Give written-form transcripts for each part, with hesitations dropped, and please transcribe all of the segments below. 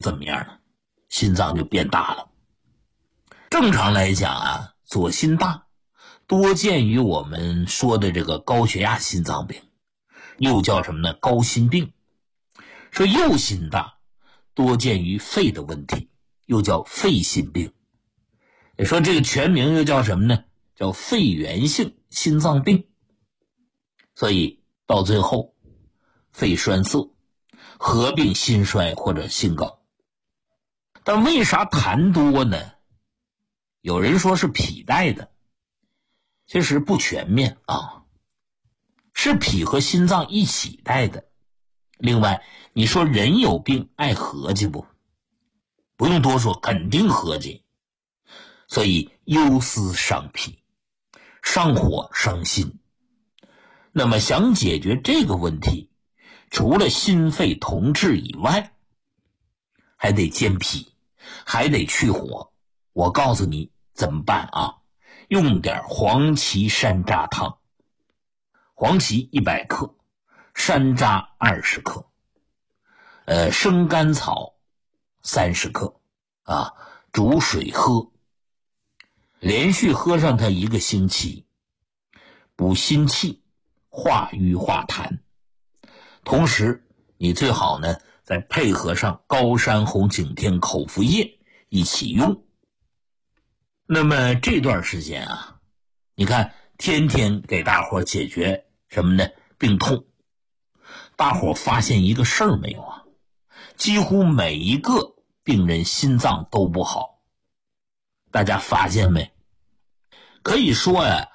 怎么样呢？心脏就变大了。正常来讲啊，左心大多见于我们说的这个高血压心脏病，又叫什么呢？高心病。说右心大多见于肺的问题，又叫肺心病。也说这个全名又叫什么呢？叫肺源性心脏病。所以到最后肺栓塞合并心衰或者心梗。但为啥痰多呢？有人说是脾带的，其实不全面啊，是脾和心脏一起带的。另外你说人有病爱合计不用多说，肯定合计。所以忧思伤脾，上火伤心。那么想解决这个问题，除了心肺同治以外，还得健脾，还得去火。我告诉你怎么办啊？用点黄芪山楂汤。黄芪100克，山楂20克，生甘草30克啊，煮水喝，连续喝上它1个星期，补心气，化瘀化痰。同时你最好呢再配合上高山红景天口服液一起用。那么这段时间啊，你看天天给大伙解决什么呢？病痛。大伙发现一个事儿没有啊？几乎每一个病人心脏都不好。大家发现没？可以说呀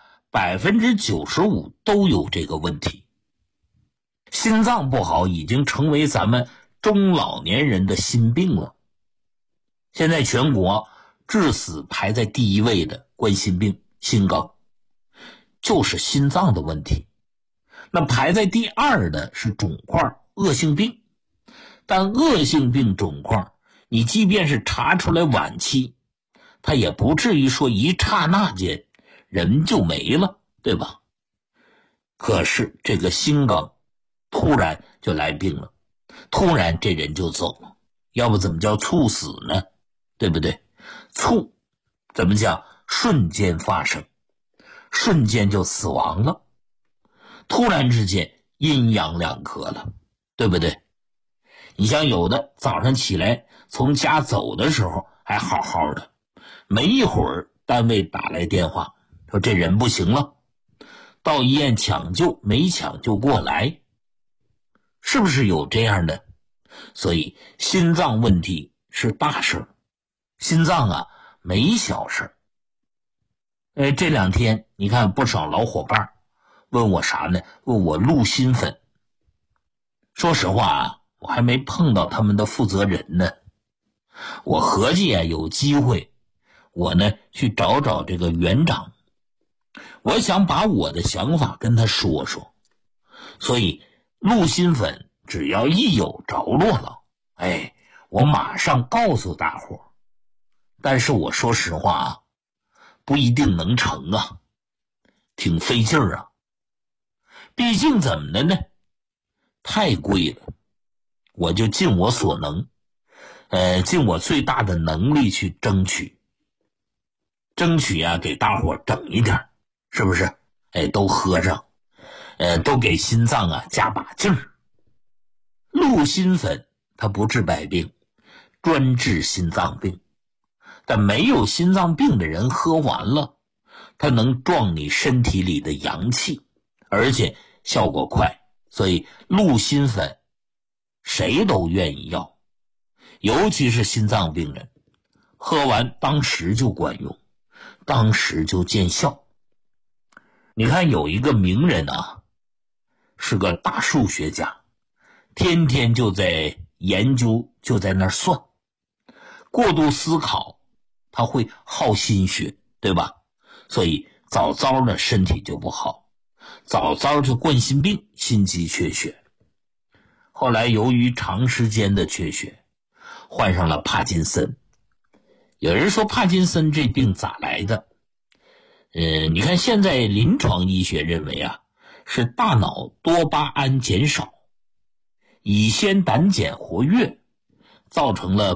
，95%都有这个问题。心脏不好已经成为咱们中老年人的心病了。现在全国致死排在第1位的冠心病、心梗，就是心脏的问题。那排在第2的是肿块、恶性病。但恶性病肿块，你即便是查出来晚期，它也不至于说一刹那间人就没了，对吧？可是这个心梗突然就来病了，突然这人就走了，要不怎么叫猝死呢？对不对？猝怎么讲？瞬间发生，瞬间就死亡了，突然之间阴阳两隔了，对不对？你像有的早上起来从家走的时候还好好的，没一会儿单位打来电话说这人不行了，到医院抢救没抢救过来，是不是有这样的？所以心脏问题是大事，心脏啊没小事。这2天你看不少老伙伴问我啥呢？问我鹿心粉。说实话啊，我还没碰到他们的负责人呢。我合计啊，有机会我呢去找找这个园长，我想把我的想法跟他说说。所以鹿心粉只要一有着落了，我马上告诉大伙。但是我说实话啊，不一定能成啊，挺费劲儿啊。毕竟怎么的呢？太贵了，我就尽我所能，尽我最大的能力去争取啊，给大伙整一点，是不是？都喝上，都给心脏啊加把劲儿。鹿心粉它不治百病，专治心脏病。但没有心脏病的人喝完了，它能壮你身体里的阳气，而且效果快。所以鹿心粉谁都愿意要，尤其是心脏病人，喝完当时就管用，当时就见效。你看有一个名人啊，是个大数学家，天天就在研究，就在那儿算。过度思考他会耗心血，对吧？所以早早的身体就不好，早早就冠心病、心肌缺血。后来由于长时间的缺血，患上了帕金森。有人说帕金森这病咋来的？你看现在临床医学认为啊，是大脑多巴胺减少，乙酰胆碱活跃，造成了